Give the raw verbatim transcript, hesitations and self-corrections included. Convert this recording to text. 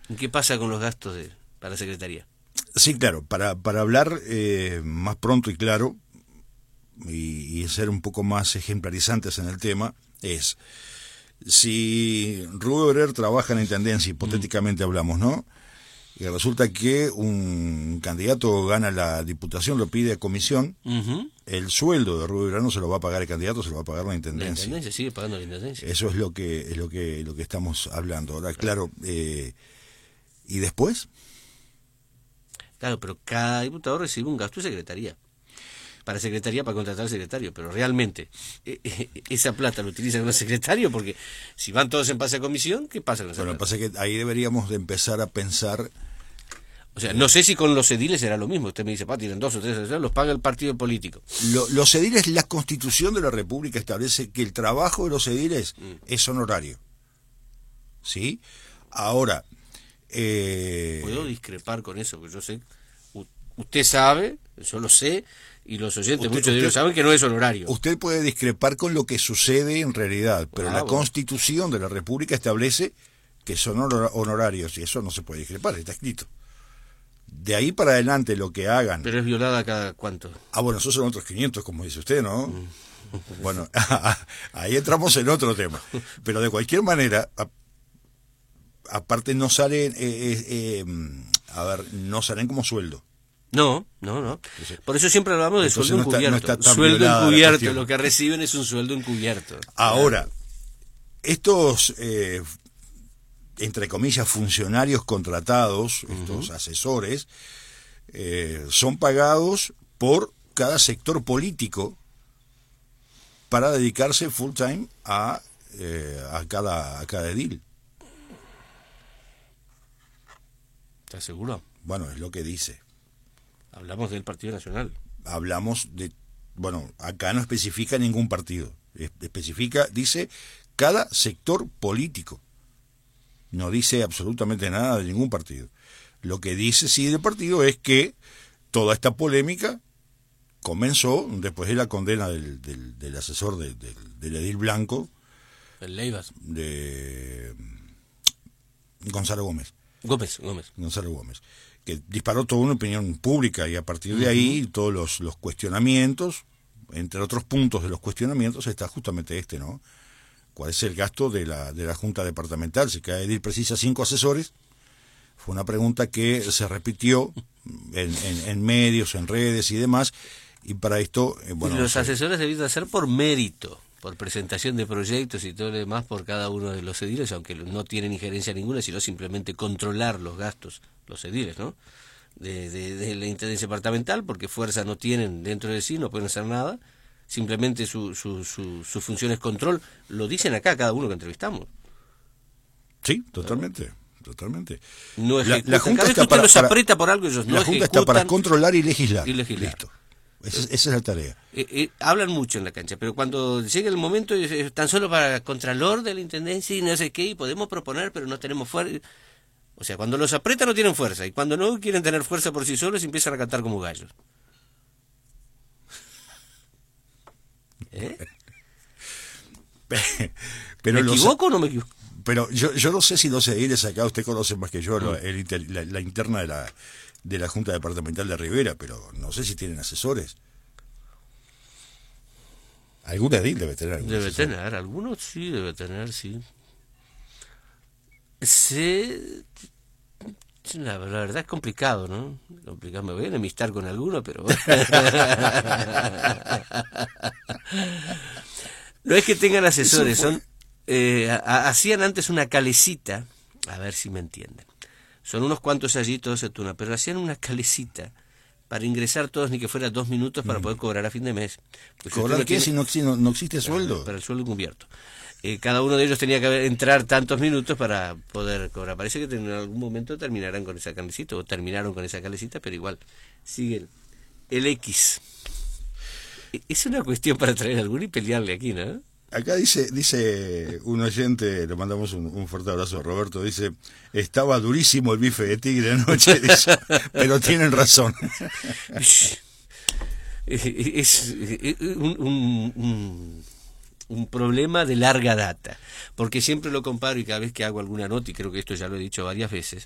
¿Qué pasa con los gastos de, para la Secretaría? Sí, claro, para, para hablar eh, más pronto y claro, y, y ser un poco más ejemplarizantes en el tema, es, si Rubén Obrero trabaja en la Intendencia, hipotéticamente mm. hablamos, ¿no? Y resulta que un candidato gana la diputación, lo pide a comisión, uh-huh. el sueldo de Rubén Obrero no se lo va a pagar el candidato, se lo va a pagar la Intendencia. La Intendencia sigue pagando la Intendencia. Eso es lo que es lo que lo que estamos hablando. Ahora, claro, eh, ¿y después? Claro, pero cada diputado recibe un gasto de secretaría. Para secretaría, para contratar al secretario, pero realmente eh, eh, esa plata lo utilizan con el secretario, porque si van todos en pase a comisión, ¿qué pasa con esa bueno, plata? Lo que pasa es que ahí deberíamos de empezar a pensar. O sea, no sé si con los ediles será lo mismo. Usted me dice, pa, tienen dos o tres, los paga el partido político. Lo, los ediles, la Constitución de la República establece que el trabajo de los ediles mm. es honorario. ¿Sí? Ahora, eh... puedo discrepar con eso, porque yo sé, usted sabe, yo lo sé, y los oyentes, usted, muchos de ellos saben que no es honorario. Usted puede discrepar con lo que sucede en realidad, pero ah, la bueno. Constitución de la República establece que son honorarios, y eso no se puede discrepar, está escrito. De ahí para adelante lo que hagan... Pero es violada cada cuánto. Ah, bueno, esos son otros quinientos, como dice usted, ¿no? Bueno, ahí entramos en otro tema. Pero de cualquier manera, a, aparte no salen, eh, eh, eh, a ver, no salen como sueldo. No, no, no. Entonces, por eso siempre hablamos de sueldo no está, encubierto. No está sueldo encubierto, lo que reciben es un sueldo encubierto. Ahora, claro. estos... Eh, entre comillas, funcionarios contratados, uh-huh. estos asesores, eh, son pagados por cada sector político para dedicarse full time a, eh, a, cada, a cada edil. ¿Estás seguro? Bueno, es lo que dice. Hablamos del Partido Nacional. Hablamos de... Bueno, acá no especifica ningún partido. Especifica, dice, cada sector político. No dice absolutamente nada de ningún partido. Lo que dice sí del partido es que toda esta polémica comenzó después de la condena del, del, del asesor de, del, del edil Blanco, el Leivas, de Gonzalo Gómez. Gómez, Gómez. Gonzalo Gómez, que disparó toda una opinión pública y a partir de uh-huh. ahí todos los, los cuestionamientos, entre otros puntos de los cuestionamientos está justamente este, ¿no? ¿Cuál es el gasto de la de la Junta Departamental? Si cada edil precisa cinco asesores. Fue una pregunta que se repitió en, en, en medios, en redes y demás. Y para esto... Eh, bueno, y los se... asesores deben hacer por mérito, por presentación de proyectos y todo lo demás por cada uno de los ediles, aunque no tienen injerencia ninguna, sino simplemente controlar los gastos, los ediles, ¿no? De, de, de la Intendencia Departamental, porque fuerza no tienen dentro de sí, no pueden hacer nada. Simplemente su, su, su, su función es control. Lo dicen acá cada uno que entrevistamos. Sí, totalmente, ¿no? totalmente. No la, la Junta cada está vez que para, los para, aprieta por algo, ellos no La Junta está para controlar y legislar. Y legislar. Listo. Esa, esa es la tarea. Eh, eh, hablan mucho en la cancha, pero cuando llega el momento, es tan solo para contralor de la Intendencia y no sé qué, y podemos proponer, pero no tenemos fuerza. O sea, cuando los aprieta no tienen fuerza, y cuando no quieren tener fuerza por sí solos, empiezan a cantar como gallos. ¿Eh? Pero ¿Me equivoco o no me equivoco? Pero yo yo no sé si los ediles acá, usted conoce más que yo, mm. el, la, la interna de la de la Junta Departamental de Rivera, pero no sé si tienen asesores. Algún edil debe tener. Debe asesor. tener, algunos sí, debe tener, sí. Se... La, la verdad es complicado, ¿no? Complicado. Me voy a enemistar con alguno, pero... No es que tengan asesores, son... Eh, a, hacían antes una calecita, a ver si me entienden. Son unos cuantos allí, todos se turnan, pero hacían una calecita para ingresar todos, ni que fuera dos minutos para mm. poder cobrar a fin de mes. Pues ¿cobrar si qué? Tiene... Si, no, si no, no existe sueldo. Para, para el sueldo encubierto. Eh, cada uno de ellos tenía que entrar tantos minutos para poder cobrar. Parece que en algún momento terminarán con esa calecita, o terminaron con esa calecita, pero igual siguen el X. Es una cuestión para traer a alguno y pelearle aquí, ¿no? Acá dice dice un oyente, le mandamos un, un fuerte abrazo a Roberto, dice, estaba durísimo el bife de tigre anoche, dice, pero tienen razón. Es un, un, un, un problema de larga data, porque siempre lo comparo y cada vez que hago alguna nota, y creo que esto ya lo he dicho varias veces,